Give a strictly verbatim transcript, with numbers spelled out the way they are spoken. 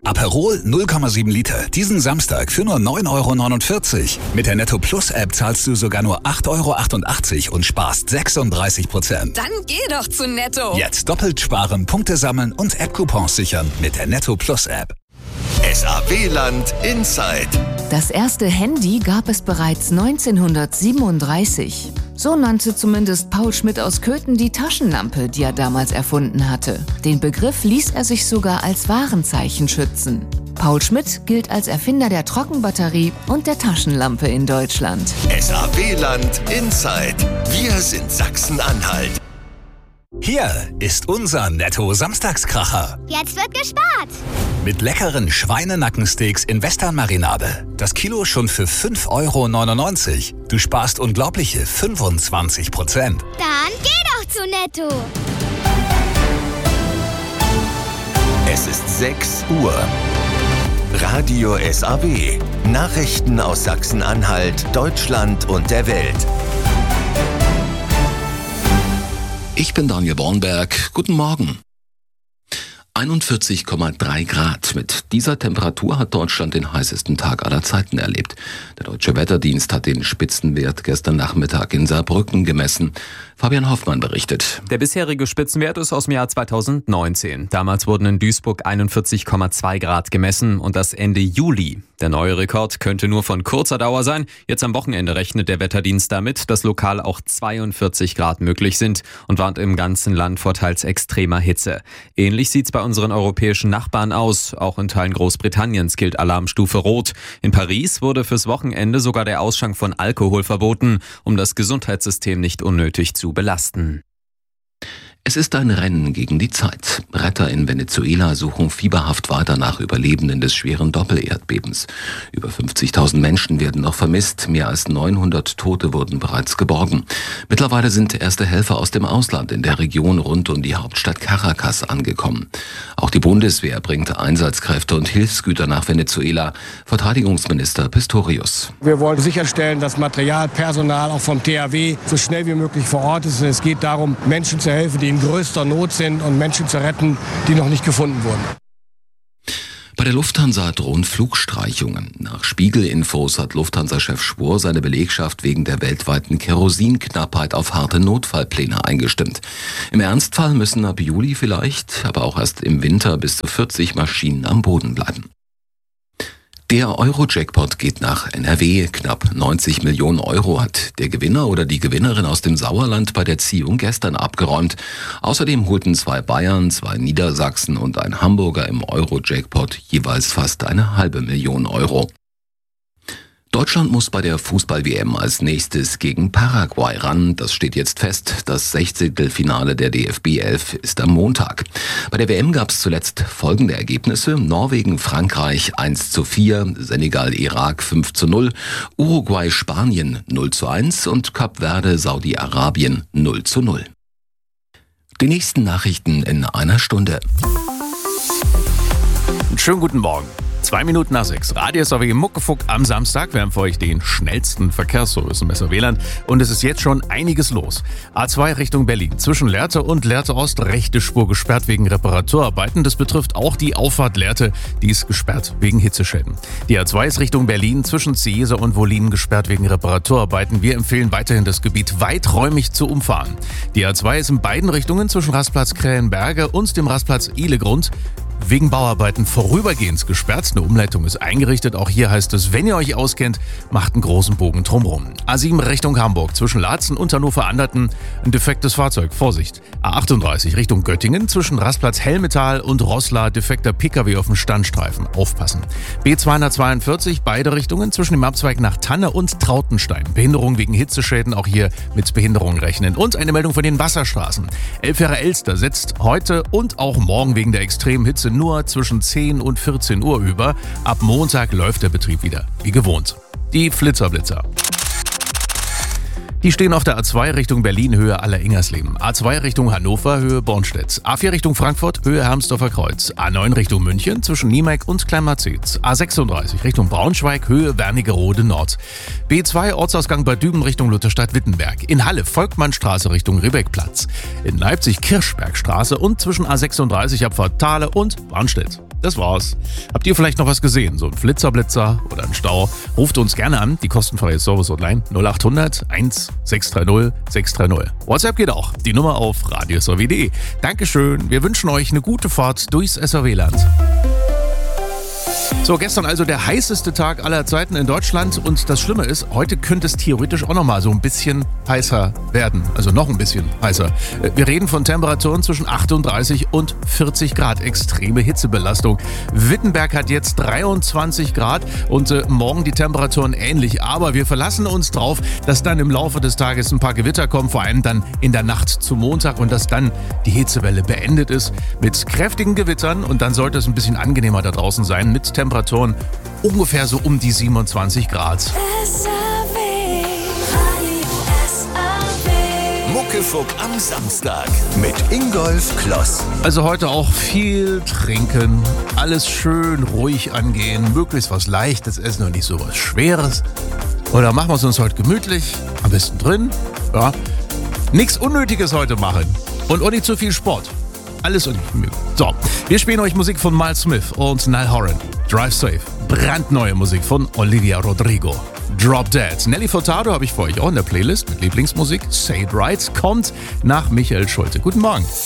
Aperol null Komma sieben Liter, diesen Samstag für nur neun Euro neunundvierzig. Mit der Netto Plus App zahlst du sogar nur acht Euro achtundachtzig und sparst sechsunddreißig Prozent. Dann geh doch zu Netto. Jetzt doppelt sparen, Punkte sammeln und App-Coupons sichern mit der Netto Plus App. S A W-Land Inside. Das erste Handy gab es bereits neunzehnhundertsiebenunddreißig. So nannte zumindest Paul Schmidt aus Köthen die Taschenlampe, die er damals erfunden hatte. Den Begriff ließ er sich sogar als Warenzeichen schützen. Paul Schmidt gilt als Erfinder der Trockenbatterie und der Taschenlampe in Deutschland. S A W-Land Inside. Wir sind Sachsen-Anhalt. Hier ist unser Netto-Samstagskracher. Jetzt wird gespart. Mit leckeren Schweinenackensteaks in Western-Marinade. Das Kilo schon für fünf Euro neunundneunzig. Du sparst unglaubliche fünfundzwanzig Prozent. Dann geh doch zu Netto. Es ist sechs Uhr. Radio S A W. Nachrichten aus Sachsen-Anhalt, Deutschland und der Welt. Ich bin Daniel Bornberg. Guten Morgen. einundvierzig Komma drei Grad. Mit dieser Temperatur hat Deutschland den heißesten Tag aller Zeiten erlebt. Der Deutsche Wetterdienst hat den Spitzenwert gestern Nachmittag in Saarbrücken gemessen. Fabian Hoffmann berichtet. Der bisherige Spitzenwert ist aus dem Jahr zweitausendneunzehn. Damals wurden in Duisburg einundvierzig Komma zwei Grad gemessen und das Ende Juli. Der neue Rekord könnte nur von kurzer Dauer sein. Jetzt am Wochenende rechnet der Wetterdienst damit, dass lokal auch zweiundvierzig Grad möglich sind und warnt im ganzen Land vor teils extremer Hitze. Ähnlich sieht's bei unseren europäischen Nachbarn aus. Auch in Teilen Großbritanniens gilt Alarmstufe Rot. In Paris wurde fürs Wochenende sogar der Ausschank von Alkohol verboten, um das Gesundheitssystem nicht unnötig zu belasten. Es ist ein Rennen gegen die Zeit. Retter in Venezuela suchen fieberhaft weiter nach Überlebenden des schweren Doppelerdbebens. Über fünfzigtausend Menschen werden noch vermisst. Mehr als neunhundert Tote wurden bereits geborgen. Mittlerweile sind erste Helfer aus dem Ausland in der Region rund um die Hauptstadt Caracas angekommen. Auch die Bundeswehr bringt Einsatzkräfte und Hilfsgüter nach Venezuela. Verteidigungsminister Pistorius. Wir wollen sicherstellen, dass Material, Personal auch vom T H W so schnell wie möglich vor Ort ist. Es geht darum, Menschen zu helfen, die in größter Not sind und Menschen zu retten, die noch nicht gefunden wurden. Bei der Lufthansa drohen Flugstreichungen. Nach Spiegel-Infos hat Lufthansa-Chef Schwor seine Belegschaft wegen der weltweiten Kerosinknappheit auf harte Notfallpläne eingestimmt. Im Ernstfall müssen ab Juli vielleicht, aber auch erst im Winter bis zu vierzig Maschinen am Boden bleiben. Der Euro-Jackpot geht nach N R W. Knapp neunzig Millionen Euro hat der Gewinner oder die Gewinnerin aus dem Sauerland bei der Ziehung gestern abgeräumt. Außerdem holten zwei Bayern, zwei Niedersachsen und ein Hamburger im Euro-Jackpot jeweils fast eine halbe Million Euro. Deutschland muss bei der Fußball-W M als nächstes gegen Paraguay ran. Das steht jetzt fest. Das Sechzehntelfinale der D F B elf ist am Montag. Bei der W M gab es zuletzt folgende Ergebnisse. Norwegen, Frankreich eins zu vier, Senegal, Irak fünf zu null, Uruguay, Spanien null zu eins und Kap Verde, Saudi-Arabien null zu null. Die nächsten Nachrichten in einer Stunde. Schönen guten Morgen. Zwei Minuten nach sechs. Radio S A W Muckefuck am Samstag. Wir haben für euch den schnellsten Verkehrsservice im S A W-Land. Und es ist jetzt schon einiges los. A zwei Richtung Berlin. Zwischen Lehrte und Lehrte Ost rechte Spur gesperrt wegen Reparaturarbeiten. Das betrifft auch die Auffahrt Lehrte. Die ist gesperrt wegen Hitzeschäden. Die A zwei ist Richtung Berlin. Zwischen Ziese und Wollin gesperrt wegen Reparaturarbeiten. Wir empfehlen weiterhin das Gebiet weiträumig zu umfahren. Die A zwei ist in beiden Richtungen zwischen Rastplatz Krähenberge und dem Rastplatz Ihlegrund wegen Bauarbeiten vorübergehend gesperrt. Eine Umleitung ist eingerichtet. Auch hier heißt es, wenn ihr euch auskennt, macht einen großen Bogen drumherum. A sieben Richtung Hamburg. Zwischen Laatzen und Hannover-Anderten ein defektes Fahrzeug. Vorsicht. A achtunddreißig Richtung Göttingen. Zwischen Rastplatz Hellmetall und Roßla defekter Pkw auf dem Standstreifen. Aufpassen. B zweihundertzweiundvierzig. Beide Richtungen zwischen dem Abzweig nach Tanne und Trautenstein. Behinderung wegen Hitzeschäden. Auch hier mit Behinderungen rechnen. Und eine Meldung von den Wasserstraßen. Elfjähriger Elster setzt heute und auch morgen wegen der extremen Hitze nur zwischen zehn und vierzehn Uhr über. Ab Montag läuft der Betrieb wieder wie gewohnt. Die Flitzerblitzer. Die stehen auf der A zwei Richtung Berlin, Höhe Aller-Ingersleben. A zwei Richtung Hannover, Höhe Bornstedt. A vier Richtung Frankfurt, Höhe Hermsdorfer Kreuz. A neun Richtung München, zwischen Niemeck und Kleinmarzitz. A sechsunddreißig Richtung Braunschweig, Höhe Wernigerode Nord. B zwei Ortsausgang Bad Düben Richtung Lutherstadt-Wittenberg. In Halle Volkmannstraße Richtung Riebeckplatz. In Leipzig Kirschbergstraße und zwischen A sechsunddreißig Abfahrt Thale und Braunstedt. Das war's. Habt ihr vielleicht noch was gesehen? So ein Flitzerblitzer oder ein Stau? Ruft uns gerne an. Die kostenfreie Service-Hotline null acht hundert eins sechs drei null sechs drei null. WhatsApp geht auch. Die Nummer auf radio s r w punkt d e. Dankeschön. Wir wünschen euch eine gute Fahrt durchs S R W-Land. So, gestern also der heißeste Tag aller Zeiten in Deutschland und das Schlimme ist, heute könnte es theoretisch auch noch mal so ein bisschen heißer werden, also noch ein bisschen heißer. Wir reden von Temperaturen zwischen achtunddreißig und vierzig Grad, extreme Hitzebelastung. Wittenberg hat jetzt dreiundzwanzig Grad und äh, morgen die Temperaturen ähnlich, aber wir verlassen uns drauf, dass dann im Laufe des Tages ein paar Gewitter kommen, vor allem dann in der Nacht zum Montag und dass dann die Hitzewelle beendet ist mit kräftigen Gewittern und dann sollte es ein bisschen angenehmer da draußen sein mit Temperaturen ungefähr so um die siebenundzwanzig Grad. Muckefuck am Samstag mit Ingolf Kloss. Also heute auch viel trinken, alles schön ruhig angehen, möglichst was Leichtes essen und nicht so was Schweres. Oder machen wir es uns heute gemütlich, am besten drin. Ja. Nichts Unnötiges heute machen und auch nicht zu viel Sport. Alles und nicht. So, wir spielen euch Musik von Miles Smith und Niall Horan. Drive Safe. Brandneue Musik von Olivia Rodrigo. Drop Dead. Nelly Furtado habe ich für euch auch in der Playlist mit Lieblingsmusik. Say It Right kommt nach Michael Schulte. Guten Morgen.